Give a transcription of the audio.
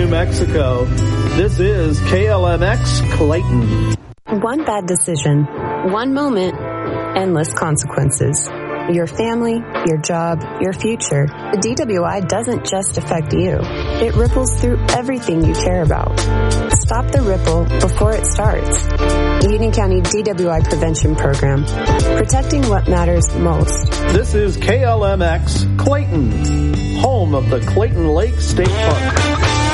Mexico. This is KLMX Clayton. One bad decision, one moment, endless consequences. Your family, your job, your future. The DWI doesn't just affect you. It ripples through everything you care about. Stop the ripple before it starts. Union County DWI Prevention Program. Protecting what matters most. This is KLMX Clayton, home of the Clayton Lake State Park.